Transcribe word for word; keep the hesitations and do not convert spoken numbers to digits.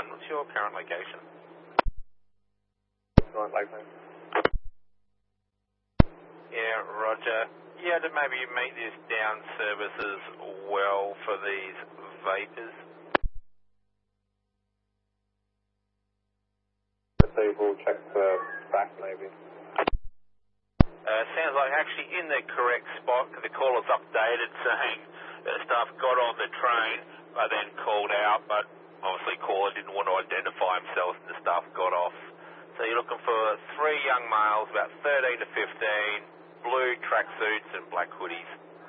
one. What's your current location? Right, Lakeland. Yeah, roger. Yeah, to maybe meet this down service as well for these vapors. We'll check the back maybe. Uh, sounds like actually in the correct spot, because the caller's updated saying that staff got on the train, but then called out, but obviously caller didn't want to identify himself and the staff got off. So you're looking for three young males, about thirteen to fifteen, blue tracksuits and black hoodies.